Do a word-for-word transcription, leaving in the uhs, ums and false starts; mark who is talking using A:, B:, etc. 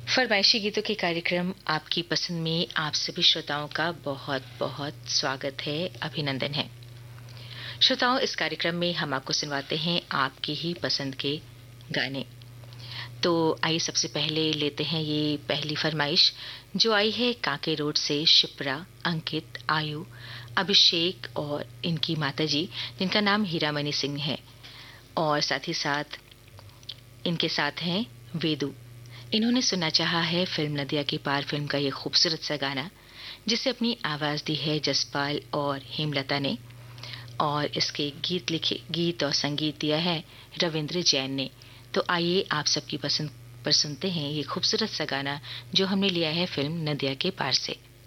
A: फरमाइशी गीतों के कार्यक्रम आपकी पसंद में आप सभी श्रोताओं का बहुत बहुत स्वागत है, अभिनंदन है। श्रोताओं, इस कार्यक्रम में हम आपको सुनवाते हैं आपकी ही पसंद के गाने। तो आइए सबसे पहले लेते हैं ये पहली फरमाइश जो आई है कांके रोड से शिप्रा, अंकित, आयु, अभिषेक और इनकी माताजी जिनका नाम हीरामणि सिंह है, और साथ ही साथ इनके साथ हैं वेदु। इन्होंने सुनना चाहा है फिल्म नदिया के पार फिल्म का ये खूबसूरत सा गाना जिसे अपनी आवाज दी है जसपाल और हेमलता ने, और इसके गीत लिखे गीत और संगीत दिया है रविंद्र जैन ने। तो आइए आप सबकी पसंद पर सुनते हैं ये खूबसूरत सा गाना जो हमने लिया है फिल्म नदिया के पार से।